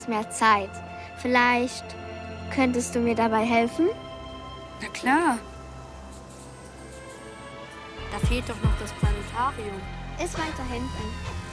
mehr Zeit. Vielleicht könntest du mir dabei helfen? Na klar. Da fehlt doch noch das Planetarium. Ist weiter hinten.